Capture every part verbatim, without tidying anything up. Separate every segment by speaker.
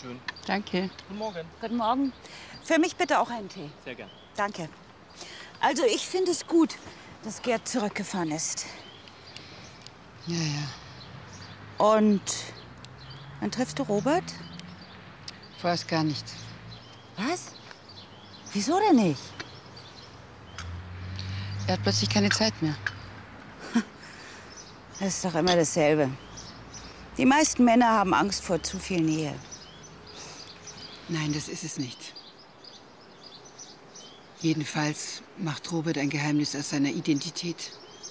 Speaker 1: schön.
Speaker 2: Danke.
Speaker 1: Guten Morgen.
Speaker 3: Guten Morgen. Für mich bitte auch einen Tee.
Speaker 1: Sehr gern.
Speaker 3: Danke. Also, ich finde es gut, dass Gerd zurückgefahren ist.
Speaker 2: Ja, ja.
Speaker 3: Und wann triffst du Robert?
Speaker 2: Vorerst gar nicht.
Speaker 3: Was? Wieso denn nicht?
Speaker 2: Er hat plötzlich keine Zeit mehr.
Speaker 3: Das ist doch immer dasselbe. Die meisten Männer haben Angst vor zu viel Nähe.
Speaker 2: Nein, das ist es nicht. Jedenfalls macht Robert ein Geheimnis aus seiner Identität.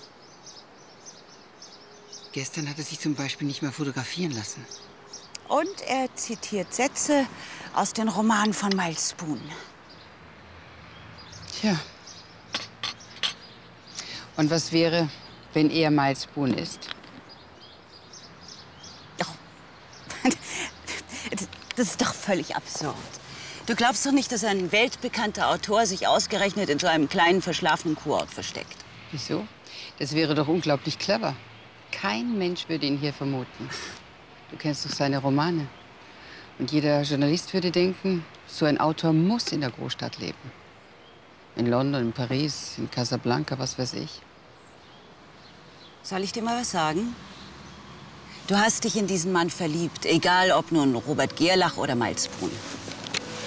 Speaker 2: Gestern hat er sich zum Beispiel nicht mehr fotografieren lassen.
Speaker 3: Und er zitiert Sätze aus den Romanen von Miles Boon.
Speaker 2: Tja. Und was wäre, wenn er Miles Boon ist?
Speaker 3: Oh. Das ist doch völlig absurd. Du glaubst doch nicht, dass ein weltbekannter Autor sich ausgerechnet in so einem kleinen, verschlafenen Kurort versteckt.
Speaker 2: Wieso? Das wäre doch unglaublich clever. Kein Mensch würde ihn hier vermuten. Du kennst doch seine Romane. Und jeder Journalist würde denken, so ein Autor muss in der Großstadt leben. In London, in Paris, in Casablanca, was weiß ich.
Speaker 3: Soll ich dir mal was sagen? Du hast dich in diesen Mann verliebt, egal ob nun Robert Gerlach oder Miles Boon.